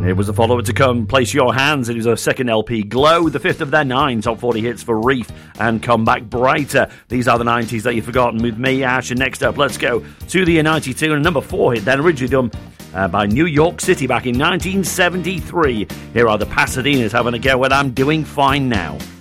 It was the follower to come, Place Your Hands. It was a second LP, Glow, the fifth of their 9 top 40 hits for Reef and Come Back Brighter. These are the 90s that you've forgotten with me, Ash. And next up, let's go to the year 92 and a number 4 hit, then originally done by New York City back in 1973. Here are the Pasadenas having a go at I'm Doing Fine Now.